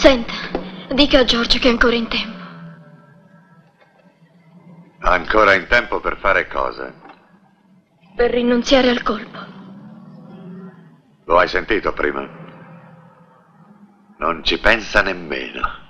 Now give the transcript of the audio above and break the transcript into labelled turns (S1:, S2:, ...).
S1: Senta, dica a George che è ancora in tempo.
S2: Ancora in tempo per fare cosa?
S1: Per rinunziare al colpo.
S2: Lo hai sentito prima? Non ci pensa nemmeno.